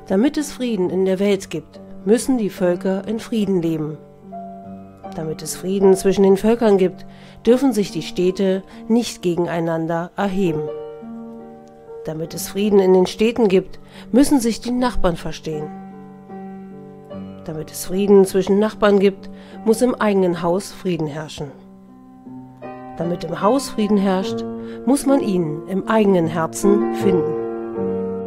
Damit es Frieden in der Welt gibt, müssen die Völker in Frieden leben. Damit es Frieden zwischen den Völkern gibt, dürfen sich die Städte nicht gegeneinander erheben. Damit es Frieden in den Städten gibt, müssen sich die Nachbarn verstehen. Damit es Frieden zwischen Nachbarn gibt, muss im eigenen Haus Frieden herrschen. Damit im Haus Frieden herrscht, muss man ihn im eigenen Herzen finden.